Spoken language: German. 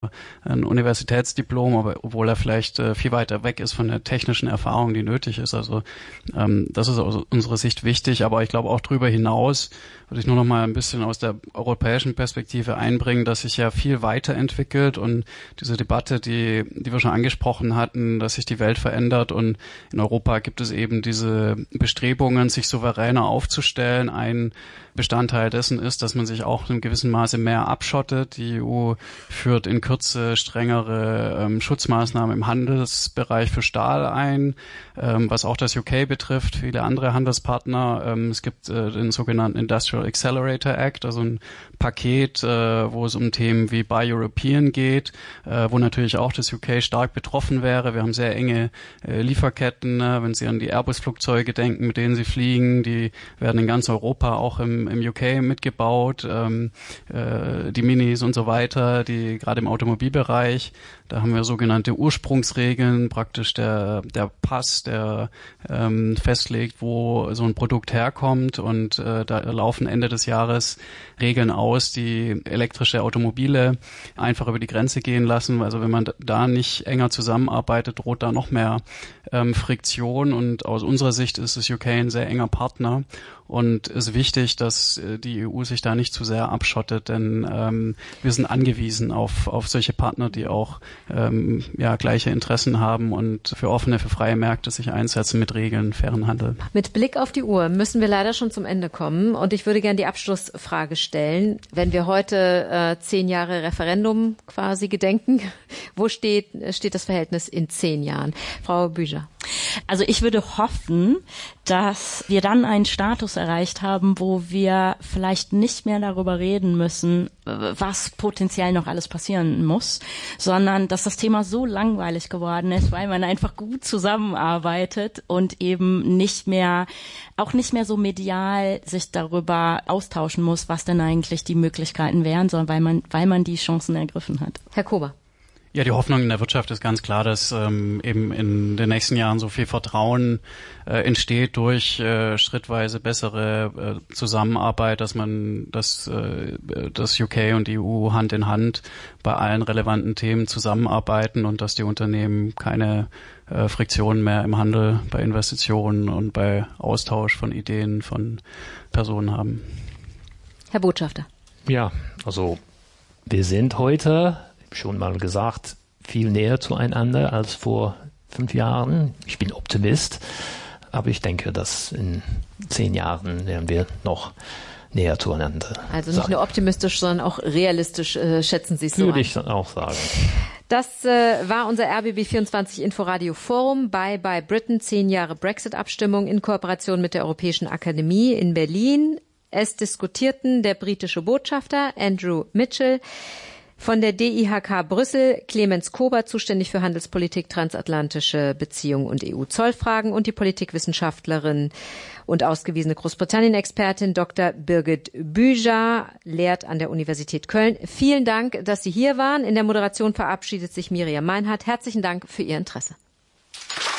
oder ein Universitätsdiplom, aber obwohl er vielleicht viel weiter weg ist von der technischen Erfahrung, die nötig ist. Also das ist aus unserer Sicht wichtig, aber ich glaube auch darüber hinaus würde ich nur noch mal ein bisschen aus der europäischen Perspektive einbringen, dass sich ja viel weiterentwickelt und diese Debatte, die wir schon angesprochen hatten, dass sich die Welt verändert und in Europa gibt es eben diese Bestrebungen, sich souveräner aufzustellen. Ein Bestandteil dessen ist, dass man sich auch in gewissem Maße mehr abschottet. Die EU führt in Kürze strengere Schutzmaßnahmen im Handelsbereich für Stahl ein, was auch das UK betrifft, viele andere Handelspartner. Es gibt den sogenannten Industrial Accelerator Act, also ein Paket, wo es um Themen wie Buy European geht, wo natürlich auch das UK stark betroffen wäre. Wir haben sehr enge Lieferketten, wenn Sie an die Airbus-Flugzeuge denken, mit denen Sie fliegen, die werden in ganz Europa auch im UK mitgebaut, die Minis und so weiter, die gerade im Automobilbereich, da haben wir sogenannte Ursprungsregeln, praktisch der Pass, der festlegt, wo so ein Produkt herkommt und da laufen Ende des Jahres Regeln aus, die elektrische Automobile einfach über die Grenze gehen lassen. Also wenn man da nicht enger zusammenarbeitet, droht da noch mehr Friktion und aus unserer Sicht ist das UK ein sehr enger Partner und es ist wichtig, dass die EU sich da nicht zu sehr abschottet, denn wir sind angewiesen auf solche Partner, die auch gleiche Interessen haben und für offene, für freie Märkte sich einsetzen mit Regeln, fairen Handel. Mit Blick auf die Uhr müssen wir leider schon zum Ende kommen und ich würde gerne die Abschlussfrage stellen. Wenn wir heute 10 Jahre Referendum quasi gedenken, wo steht das Verhältnis in 10 Jahren? Frau Büscher. Also ich würde hoffen, dass wir dann einen Status erreicht haben, wo wir vielleicht nicht mehr darüber reden müssen, was potenziell noch alles passieren muss, sondern dass das Thema so langweilig geworden ist, weil man einfach gut zusammenarbeitet und eben auch nicht mehr so medial sich darüber austauschen muss, was denn eigentlich die Möglichkeiten wären, sondern weil man die Chancen ergriffen hat. Herr Kober. Ja, die Hoffnung in der Wirtschaft ist ganz klar, dass eben in den nächsten Jahren so viel Vertrauen entsteht durch schrittweise bessere Zusammenarbeit, dass das UK und die EU Hand in Hand bei allen relevanten Themen zusammenarbeiten und dass die Unternehmen keine Friktionen mehr im Handel, bei Investitionen und bei Austausch von Ideen von Personen haben. Herr Botschafter. Ja, also wir sind heute schon mal gesagt, viel näher zueinander als vor 5 Jahren. Ich bin Optimist, aber ich denke, dass in 10 Jahren werden wir noch näher zueinander Also nicht nur optimistisch, sondern auch realistisch schätzen Sie es so ein. Würde ich auch sagen. Das war unser RBB24 Inforadio Forum bei Britain, 10 Jahre Brexit-Abstimmung in Kooperation mit der Europäischen Akademie in Berlin. Es diskutierten der britische Botschafter Andrew Mitchell, von der DIHK Brüssel Clemens Kober, zuständig für Handelspolitik, transatlantische Beziehungen und EU-Zollfragen, und die Politikwissenschaftlerin und ausgewiesene Großbritannien-Expertin Dr. Birgit Büscher, lehrt an der Universität Köln. Vielen Dank, dass Sie hier waren. In der Moderation verabschiedet sich Miriam Meinhardt. Herzlichen Dank für Ihr Interesse.